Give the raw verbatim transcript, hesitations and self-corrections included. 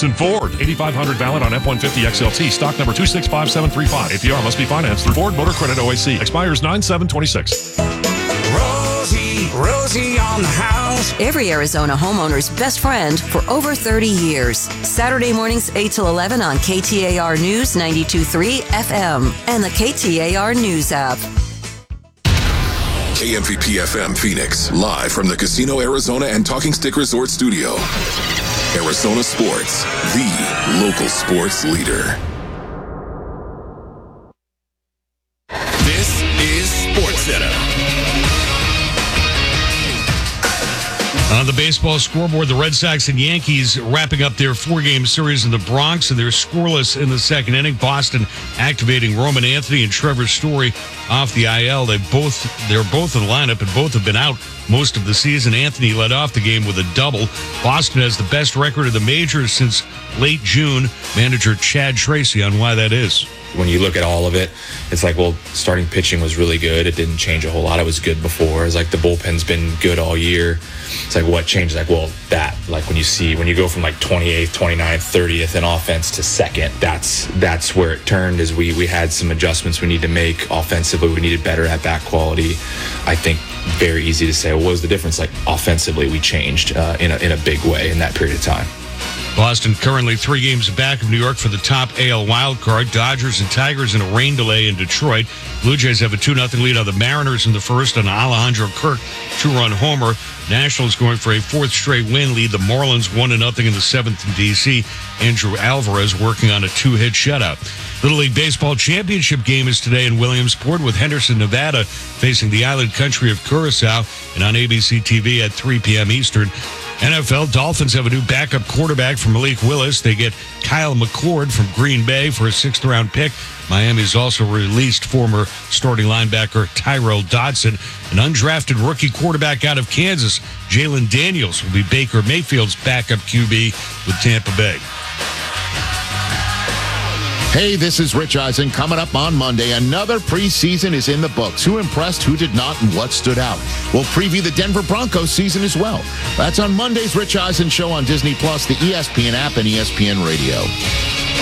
Robinson Ford. eighty-five hundred valid on F one fifty X L T. Stock number two six five seven three five. A P R must be financed through Ford Motor Credit O A C. Expires nine seven twenty-six. Rosie, Rosie on the house. Every Arizona homeowner's best friend for over thirty years. Saturday mornings eight till eleven on K T A R News ninety-two point three F M and the K T A R News app. K M V P F M Phoenix, live from the Casino Arizona and Talking Stick Resort Studio. Arizona Sports, the local sports leader. This is SportsCenter. On the baseball scoreboard, the Red Sox and Yankees wrapping up their four-game series in the Bronx, and they're scoreless in the second inning. Boston activating Roman Anthony and Trevor Story off the I L. They both they're both in the lineup, and both have been out most of the season. Anthony led off the game with a double. Boston has the best record of the majors since late June. Manager Chad Tracy on why that is. When you look at all of it, it's like, well, starting pitching was really good. It didn't change a whole lot. It was good before. It's like the bullpen's been good all year. It's like, what changed? Like, well, that, like when you see, when you go from like twenty-eighth, twenty-ninth, thirtieth in offense to second, that's that's where it turned. Is we we had some adjustments we need to make offensively. We needed better at bat quality. I think very easy to say, well, what was the difference? Like offensively, we changed uh, in a in a big way in that period of time. Boston currently three games back of New York for the top A L wildcard. Dodgers and Tigers in a rain delay in Detroit. Blue Jays have a two nothing lead on the Mariners in the first on Alejandro Kirk two-run homer. Nationals going for a fourth straight win, lead the Marlins one to nothing in the seventh in D C. Andrew Alvarez working on a two-hit shutout. Little League Baseball Championship game is today in Williamsport with Henderson, Nevada, facing the island country of Curacao, and on A B C T V at three p.m. Eastern. N F L Dolphins have a new backup quarterback from Malik Willis. They get Kyle McCord from Green Bay for a sixth round pick. Miami's also released former starting linebacker Tyrell Dodson. An undrafted rookie quarterback out of Kansas, Jalen Daniels, will be Baker Mayfield's backup Q B with Tampa Bay. Hey, this is Rich Eisen. Coming up on Monday, another preseason is in the books. Who impressed, who did not, and what stood out? We'll preview the Denver Broncos season as well. That's on Monday's Rich Eisen Show on Disney Plus, the E S P N app, and E S P N Radio.